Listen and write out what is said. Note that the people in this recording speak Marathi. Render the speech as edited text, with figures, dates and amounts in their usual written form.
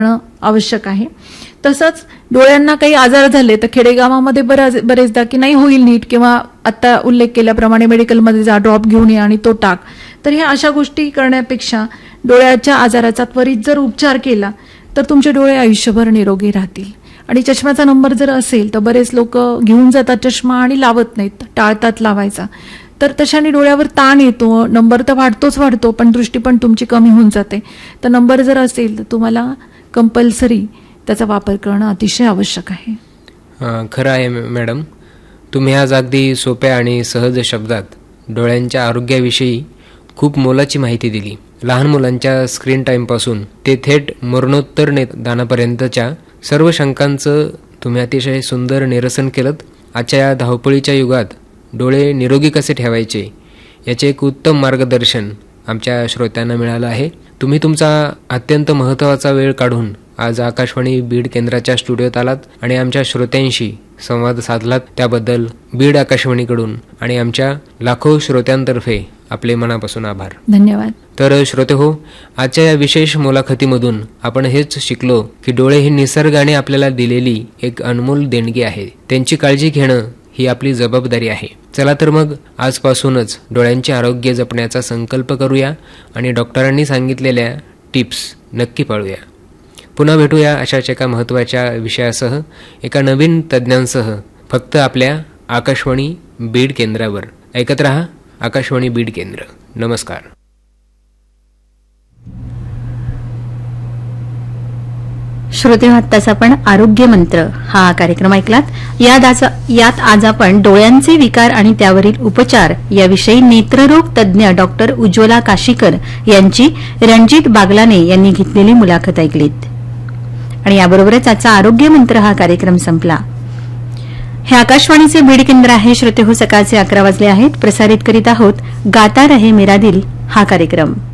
आवश्यक आहे. तसंच डोळ्यांना काही आजार झाले तर खेडेगावामध्ये बरेचदा की नाही होईल नीट, किंवा आता उल्लेख केल्याप्रमाणे मेडिकलमध्ये जा, ड्रॉप घेऊन ये आणि तो टाक. तर ह्या अशा गोष्टी करण्यापेक्षा डोळ्याच्या आजाराचा त्वरित जर उपचार केला तर तुमचे डोळे आयुष्यभर निरोगी राहतील. आणि चष्म्याचा नंबर जर असेल तर बरेच लोक घेऊन जातात चष्मा आणि लावत नाहीत, टाळतात लावायचा. तर तशाने डोळ्यावर ताण येतो, नंबर तर वाढतो पण दृष्टी पण तुमची कमी होऊन जाते. तर नंबर जर असेल तर तुम्हाला कंपल्सरी त्याचा वापर करणं अतिशय आवश्यक आहे. खरं आहे मॅडम, तुम्ही आज अगदी सोप्या आणि सहज शब्दात डोळ्यांच्या आरोग्याविषयी खूप मोलाची माहिती दिली. लहान मुलांच्या स्क्रीन टाईमपासून ते थेट मरणोत्तर दानापर्यंतच्या सर्व शंकांचं तुम्ही अतिशय सुंदर निरसन केलं. आजच्या या धावपळीच्या युगात डोळे निरोगी कसे ठेवायचे याचे एक उत्तम मार्गदर्शन आमच्या श्रोत्यांना मिळालं आहे. तुम्ही तुमचा अत्यंत महत्त्वाचा वेळ काढून आज आकाशवाणी बीड केंद्राच्या स्टुडिओत आलात आणि आमच्या श्रोत्यांशी संवाद साधलात. त्याबद्दल बीड आकाशवाणीकडून आणि आमच्या लाखो श्रोत्यांतर्फे आपले मनापासून आभार. धन्यवाद. तर श्रोते हो, आजच्या या विशेष मुलाखतीमधून आपण हेच शिकलो की डोळे ही निसर्गाने आपल्याला दिलेली एक अनमोल देणगी आहे. त्यांची काळजी घेणं ही आपली जबाबदारी आहे. चला तर मग आजपासूनच डोळ्यांचे आरोग्य जपण्याचा संकल्प करूया आणि डॉक्टरांनी सांगितलेल्या टिप्स नक्की पाळूया. पुन्हा भेटूया अशाच एका महत्त्वाच्या विषयासह, एका नवीन तज्ज्ञांसह, फक्त आपल्या आकाशवाणी बीड केंद्रावर. ऐकत रहा आकाशवाणी बीड केंद्र. नमस्कार. श्रोते, आत्ताच आपण आरोग्य मंत्र हा कार्यक्रम ऐकलात. यात आज आपण डोळ्यांचे विकार आणि त्यावरील उपचार याविषयी नेत्ररोग तज्ज्ञ डॉक्टर उज्ज्वला काशीकर यांची रणजित बागलाने यांनी घेतलेली मुलाखत ऐकलीत. आणि याबरोबरच आजचा आरोग्य मंत्र हा कार्यक्रम संपला. हे आकाशवाणीचे बीड केंद्र आहे. श्रोते हो, सकाळचे 11 वाजले आहेत. प्रसारित करीत आहोत गाता रहे मेरा दिल हा कार्यक्रम.